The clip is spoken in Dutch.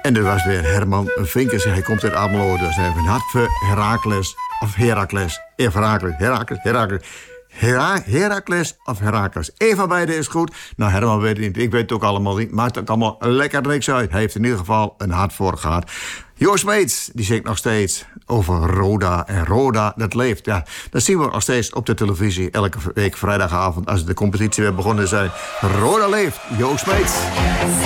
En er was weer Herman Vinkers. Hij komt uit Almelo. Dus hij heeft een hart voor Heracles. Of Heracles. Heracles of Heracles. Eén van beide is goed. Nou, Herman weet het niet. Ik weet het ook allemaal niet. Maakt ook allemaal lekker niks uit. Hij heeft in ieder geval een hart voor gehad. Joost Smeets, die zingt nog steeds over Roda. En Roda, dat leeft. Ja, dat zien we nog steeds op de televisie. Elke week vrijdagavond als de competitie weer begonnen is. Roda leeft. Joost Smeets.